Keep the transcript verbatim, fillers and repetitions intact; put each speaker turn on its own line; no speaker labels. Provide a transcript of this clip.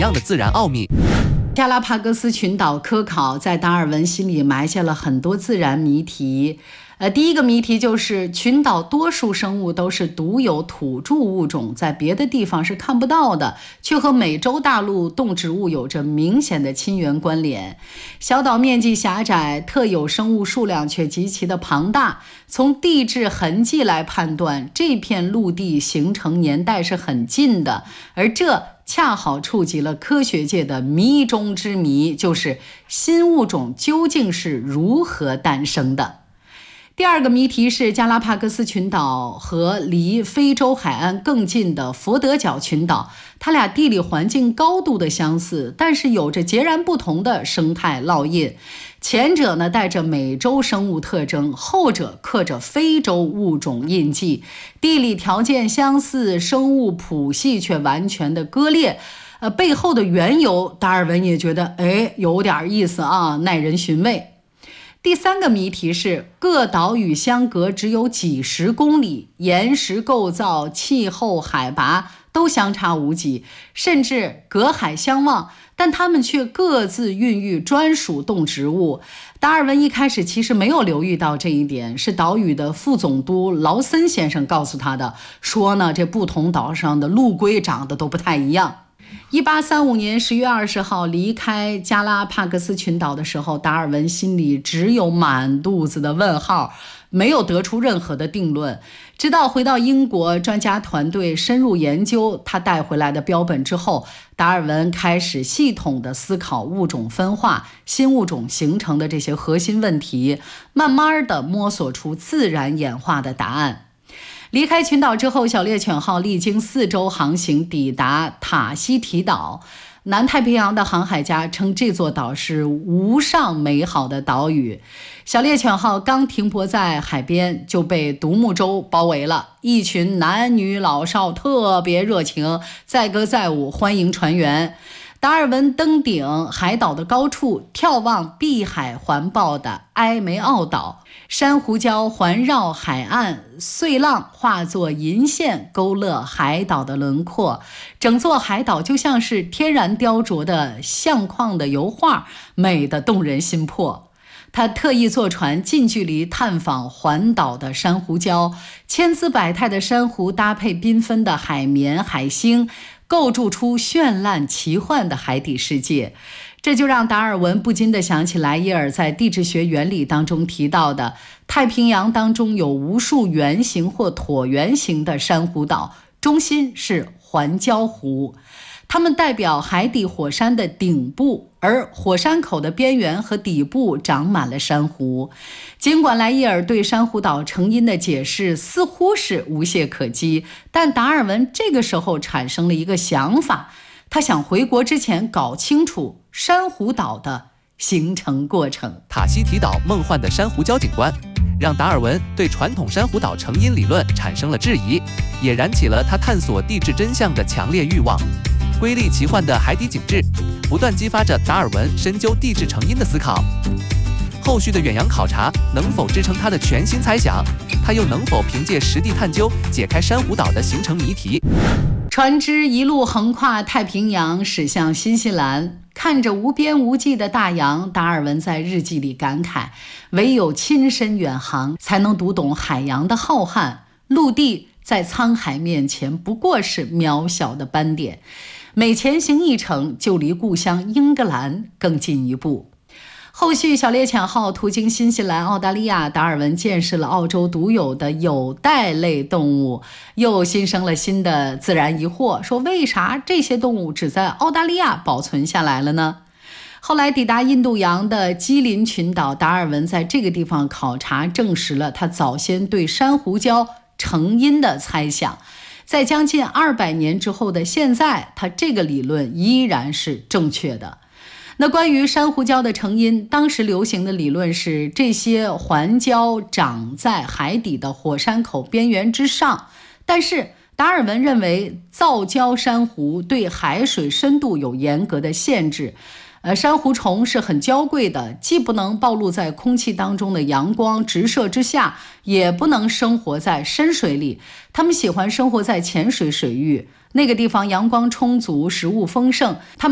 样的自然奥秘。
加拉帕戈斯群岛科考在达尔文心里埋下了很多自然谜题。呃，第一个谜题就是群岛多数生物都是独有土著物种，在别的地方是看不到的，却和美洲大陆动植物有着明显的亲缘关联。小岛面积狭窄，特有生物数量却极其的庞大。从地质痕迹来判断，这片陆地形成年代是很近的，而这恰好触及了科学界的谜中之谜，就是新物种究竟是如何诞生的。第二个谜题是加拉帕戈斯群岛和离非洲海岸更近的佛得角群岛，它俩地理环境高度的相似，但是有着截然不同的生态烙印。前者呢带着美洲生物特征，后者刻着非洲物种印记，地理条件相似，生物谱系却完全的割裂。呃，背后的缘由，达尔文也觉得，哎，有点意思啊，耐人寻味。第三个谜题是各岛屿相隔只有几十公里，岩石构造、气候、海拔都相差无几，甚至隔海相望，但它们却各自孕育专属动植物。达尔文一开始其实没有留意到这一点，是岛屿的副总督劳森先生告诉他的，说呢，这不同岛上的陆龟长得都不太一样。一八三五年十月二十号离开加拉帕戈斯群岛的时候，达尔文心里只有满肚子的问号，没有得出任何的定论。直到回到英国，专家团队深入研究他带回来的标本之后，达尔文开始系统地思考物种分化、新物种形成的这些核心问题，慢慢地摸索出自然演化的答案。离开群岛之后，小猎犬号历经四周航行，抵达塔希提岛。南太平洋的航海家称这座岛是无上美好的岛屿。小猎犬号刚停泊在海边，就被独木舟包围了，一群男女老少特别热情，载歌载舞欢迎船员。达尔文登顶海岛的高处，眺望碧海环抱的埃梅奥岛，珊瑚礁环绕海岸，碎浪化作银线勾勒海岛的轮廓，整座海岛就像是天然雕琢的相框的油画，美得动人心魄。他特意坐船近距离探访环岛的珊瑚礁，千姿百态的珊瑚搭配缤纷的海绵海星，构筑出绚烂奇幻的海底世界。这就让达尔文不禁地想起莱伊尔在地质学原理当中提到的，太平洋当中有无数圆形或椭圆形的珊瑚岛，中心是环礁湖，它们代表海底火山的顶部，而火山口的边缘和底部长满了珊瑚。尽管莱伊尔对珊瑚岛成因的解释似乎是无懈可击，但达尔文这个时候产生了一个想法，他想回国之前搞清楚珊瑚岛的形成过程。
塔希提岛梦幻的珊瑚礁景观让达尔文对传统珊瑚岛成因理论产生了质疑，也燃起了他探索地质真相的强烈欲望。瑰丽奇幻的海底景致不断激发着达尔文深究地质成因的思考。后续的远洋考察能否支撑他的全新猜想？他又能否凭借实地探究解开珊瑚岛的形成谜题？
船只一路横跨太平洋，驶向新西兰。看着无边无际的大洋，达尔文在日记里感慨，唯有亲身远航，才能读懂海洋的浩瀚。陆地在沧海面前不过是渺小的斑点，每前行一程，就离故乡英格兰更进一步。后续小猎犬号途经新西兰、澳大利亚，达尔文见识了澳洲独有的有袋类动物，又新生了新的自然疑惑，说为啥这些动物只在澳大利亚保存下来了呢？后来抵达印度洋的基林群岛，达尔文在这个地方考察，证实了他早先对珊瑚礁成因的猜想。在将近二百年之后的现在，他这个理论依然是正确的。那关于珊瑚礁的成因，当时流行的理论是这些环礁长在海底的火山口边缘之上，但是达尔文认为造礁珊瑚对海水深度有严格的限制。呃，珊瑚虫是很娇贵的，既不能暴露在空气当中的阳光直射之下，也不能生活在深水里，它们喜欢生活在浅水水域，那个地方阳光充足，食物丰盛，它们